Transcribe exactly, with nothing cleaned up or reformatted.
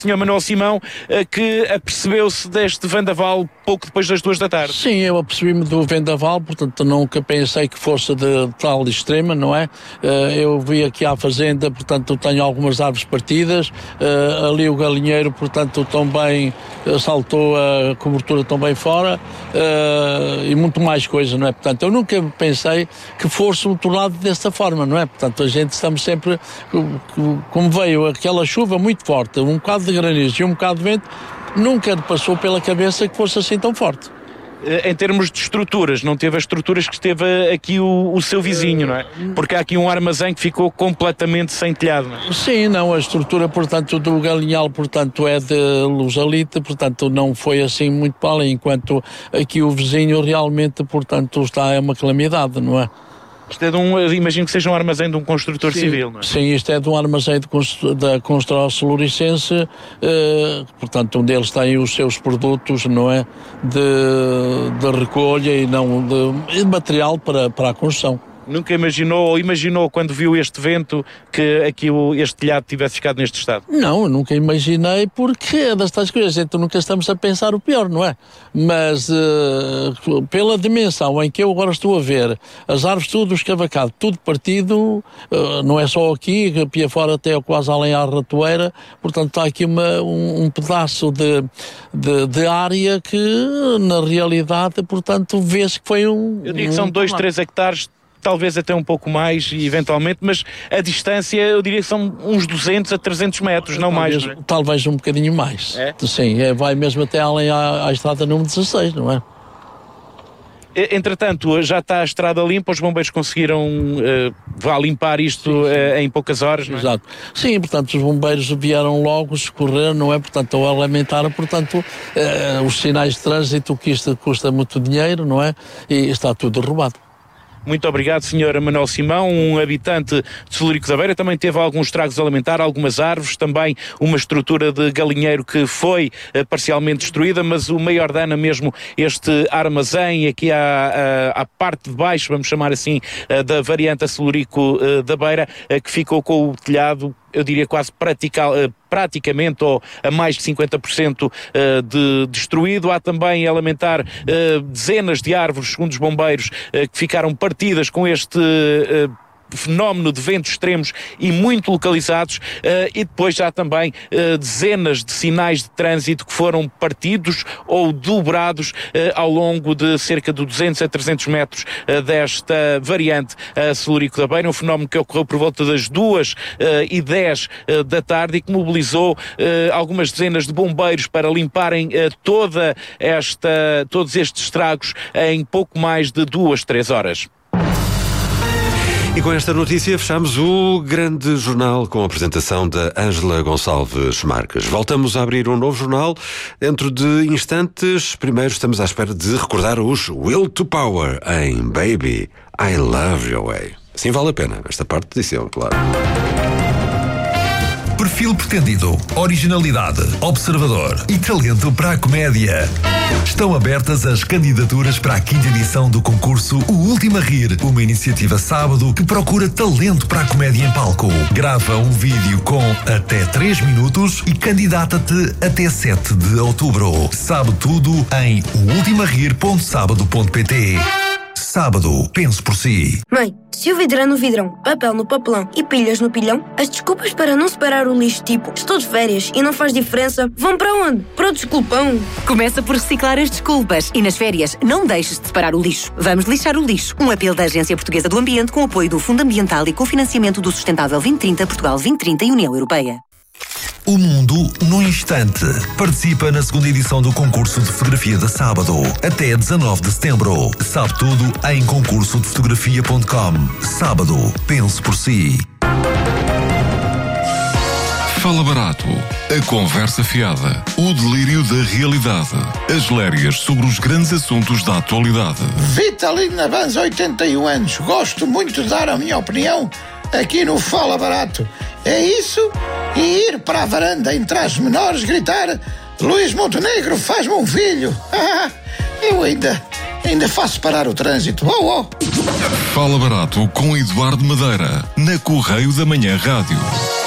senhor Manuel Simão, que apercebeu-se deste vendaval pouco depois das duas da tarde. Sim, eu apercebi-me do vendaval, portanto nunca pensei que fosse de tal extrema, não é? Eu vi aqui à fazenda, portanto tenho algumas árvores partidas, ali o galinheiro, portanto também saltou a cobertura também fora, e muito mais coisa, não é? Portanto eu nunca pensei que fosse um tornado dessa forma, não é? Portanto a gente estamos sempre, como veio aquela chuva muito forte, um bocado de granizo e um bocado de vento, nunca passou pela cabeça que fosse assim tão forte. Em termos de estruturas, não teve as estruturas que esteve aqui o, o seu vizinho, não é? Porque há aqui um armazém que ficou completamente sem telhado, não é? Sim, não, a estrutura, portanto, do galinhal, portanto, é de lusalite, portanto, não foi assim muito para além, enquanto aqui o vizinho realmente, portanto, está, é uma calamidade, não é? Isto é de um, imagino que seja um armazém de um construtor sim, civil, não é? Sim, isto é de um armazém de constru, da Construção Celuricense, eh, portanto, onde eles têm os seus produtos, não é? De, de recolha e não de, de material para, para a construção. Nunca imaginou, ou imaginou quando viu este vento que aqui o, este telhado tivesse ficado neste estado? Não, eu nunca imaginei, porque é das tais coisas, então nunca estamos a pensar o pior, não é? Mas uh, pela dimensão em que eu agora estou a ver, as árvores tudo escavacado, tudo partido, uh, não é só aqui, aqui fora até quase além à ratoeira, portanto está aqui uma, um, um pedaço de, de, de área que na realidade, portanto, vê-se que foi um... Eu digo que são dois, três hectares, talvez até um pouco mais, eventualmente, mas a distância, eu diria que são uns duzentos a trezentos metros, não talvez, mais. Não é? Talvez um bocadinho mais. É? Sim, é, vai mesmo até além à, à estrada número dezasseis, não é? Entretanto, já está a estrada limpa, os bombeiros conseguiram uh, vá limpar isto sim, sim. Uh, em poucas horas, não é? Exato. Sim, portanto, os bombeiros vieram logo socorrer, não é? Portanto, ao lamentar, portanto, uh, os sinais de trânsito, que isto custa muito dinheiro, não é? E está tudo derrubado. Muito obrigado, senhor Manuel Simão, um habitante de Celurico da Beira. Também teve alguns estragos alimentar, algumas árvores, também uma estrutura de galinheiro que foi uh, parcialmente destruída, mas o maior dano mesmo este armazém, aqui à, à, à parte de baixo, vamos chamar assim, uh, da variante a Celurico uh, da Beira, uh, que ficou com o telhado, eu diria quase pratical, uh, praticamente ou a mais de cinquenta por cento uh, de destruído. Há também a lamentar uh, dezenas de árvores, segundo os bombeiros, uh, que ficaram partidas com este uh, fenómeno de ventos extremos e muito localizados, uh, e depois já também uh, dezenas de sinais de trânsito que foram partidos ou dobrados uh, ao longo de cerca de duzentos a trezentos metros uh, desta variante uh, Celurico da Beira, um fenómeno que ocorreu por volta das duas e dez da tarde e que mobilizou uh, algumas dezenas de bombeiros para limparem uh, toda esta, todos estes estragos em pouco mais de duas, três horas. E com esta notícia fechamos o grande jornal com a apresentação da Ângela Gonçalves Marques. Voltamos a abrir um novo jornal dentro de instantes. Primeiro estamos à espera de recordar os Will to Power em Baby, I Love Your Way. Sim, vale a pena. Esta parte disse eu, claro. Perfil pretendido, originalidade, observador e talento para a comédia. Estão abertas as candidaturas para a quinta edição do concurso O Último a Rir, uma iniciativa sábado que procura talento para a comédia em palco. Grava um vídeo com até três minutos e candidata-te até sete de outubro. Sabe tudo em o ultima rir ponto sábado ponto pt. Sábado, pense por si. Mãe, se o vidro é no vidrão, papel no papelão e pilhas no pilhão, as desculpas para não separar o lixo, tipo estou de férias e não faz diferença, vão para onde? Para o desculpão. Começa por reciclar as desculpas e nas férias não deixes de separar o lixo. Vamos lixar o lixo. Um apelo da Agência Portuguesa do Ambiente com apoio do Fundo Ambiental e cofinanciamento do Sustentável vinte trinta, Portugal vinte trinta e União Europeia. O Mundo no Instante. Participa na segunda edição do concurso de fotografia da Sábado, até dezanove de setembro. Sabe tudo em concurso de fotografia ponto com. Sábado, pense por si. Fala Barato, a conversa fiada, o delírio da realidade, as lérias sobre os grandes assuntos da atualidade. Vitalino Navanza, oitenta e um anos. Gosto muito de dar a minha opinião aqui no Fala Barato. É isso e ir para a varanda entre as menores gritar: Luís Montenegro, faz-me um filho. Eu ainda, ainda faço parar o trânsito. Oh, oh. Fala Barato com Eduardo Madeira, na Correio da Manhã Rádio.